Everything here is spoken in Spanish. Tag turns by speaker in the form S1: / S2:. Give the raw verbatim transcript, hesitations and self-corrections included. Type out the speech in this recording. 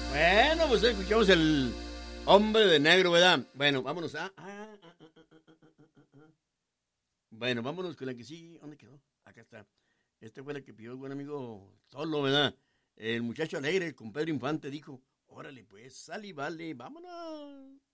S1: Bueno, pues escuchamos el hombre de negro, ¿verdad? Bueno, vámonos a... ah, ah, ah, ah, ah, ah, ah. Bueno, vámonos con la que sigue. ¿Dónde quedó? Acá está. Este fue la que pidió el buen amigo Solo, ¿verdad? El muchacho alegre con Pedro Infante dijo, órale pues, sal y vale, vámonos.